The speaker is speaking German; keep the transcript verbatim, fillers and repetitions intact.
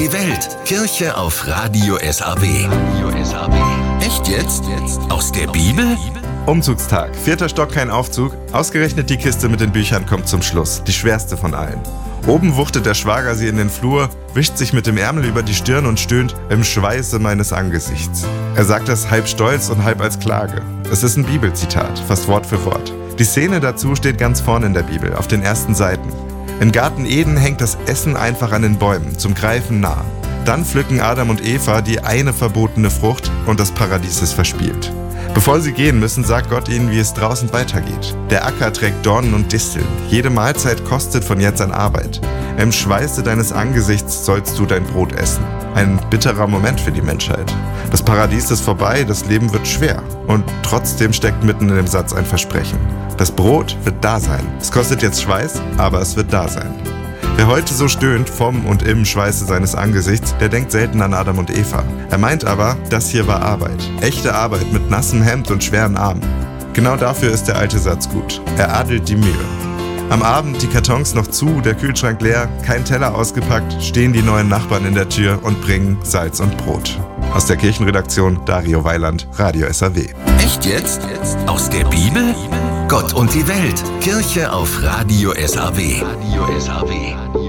die Welt. Kirche auf Radio S A W. Radio S A W. Echt jetzt? Aus der Bibel? Umzugstag. Vierter Stock, kein Aufzug. Ausgerechnet die Kiste mit den Büchern kommt zum Schluss. Die schwerste von allen. Oben wuchtet der Schwager sie in den Flur, wischt sich mit dem Ärmel über die Stirn und stöhnt: im Schweiße meines Angesichts. Er sagt das halb stolz und halb als Klage. Es ist ein Bibelzitat, fast Wort für Wort. Die Szene dazu steht ganz vorne in der Bibel, auf den ersten Seiten. Im Garten Eden hängt das Essen einfach an den Bäumen, zum Greifen nah. Dann pflücken Adam und Eva die eine verbotene Frucht und das Paradies ist verspielt. Bevor sie gehen müssen, sagt Gott ihnen, wie es draußen weitergeht. Der Acker trägt Dornen und Disteln. Jede Mahlzeit kostet von jetzt an Arbeit. Im Schweiße deines Angesichts sollst du dein Brot essen. Ein bitterer Moment für die Menschheit. Das Paradies ist vorbei, das Leben wird schwer. Und trotzdem steckt mitten in dem Satz ein Versprechen. Das Brot wird da sein. Es kostet jetzt Schweiß, aber es wird da sein. Wer heute so stöhnt vom und im Schweiße seines Angesichts, der denkt selten an Adam und Eva. Er meint aber, das hier war Arbeit. Echte Arbeit mit nassem Hemd und schweren Armen. Genau dafür ist der alte Satz gut. Er adelt die Mühe. Am Abend die Kartons noch zu, der Kühlschrank leer, kein Teller ausgepackt, stehen die neuen Nachbarn in der Tür und bringen Salz und Brot. Aus der Kirchenredaktion Dario Weiland, Radio S A W. Echt jetzt? Aus der Bibel? Gott und die Welt. Kirche auf Radio S A W. Radio S A W.